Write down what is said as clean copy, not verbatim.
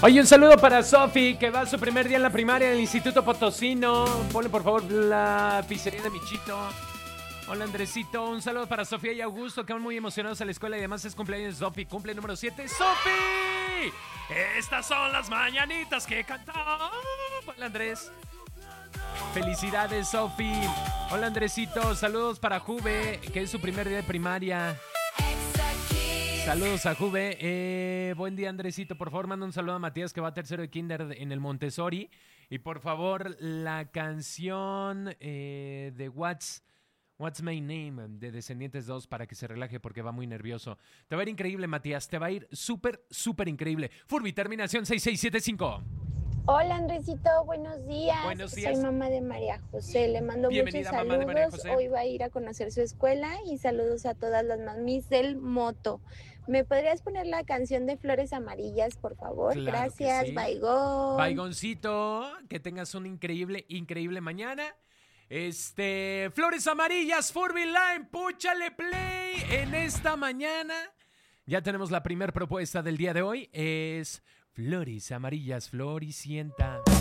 Oye, un saludo para Sofi, que va a su primer día en la primaria del Instituto Potosino. Ponle por favor la pizzería de Michito. Hola Andresito, un saludo para Sofía y Augusto, que van muy emocionados a la escuela y además es cumpleaños de Sofi, cumple número 7. ¡Sofi! Estas son las mañanitas que cantaba. Hola Andrés. Felicidades, Sofi. Hola Andresito, saludos para Juve, que es su primer día de primaria. Saludos a Juve. Buen día, Andresito. Por favor, manda un saludo a Matías, que va a tercero de kinder en el Montessori. Y por favor, la canción de What's My Name de Descendientes 2 para que se relaje porque va muy nervioso. Te va a ir increíble, Matías. Te va a ir súper, súper increíble. Furby, terminación 6675. Hola Andresito, buenos días. Buenos días. Soy mamá de María José. Le mando Bienvenida, muchos mamá de María saludos. José. Hoy va a ir a conocer su escuela y saludos a todas las mamis del moto. ¿Me podrías poner la canción de Flores Amarillas, por favor? Claro. Gracias, Sí. Baigón. Baigoncito, que tengas un increíble mañana. Flores Amarillas, Furby Line, púchale play en esta mañana. Ya tenemos la primera propuesta del día de hoy. Es Flores Amarillas, Floricienta.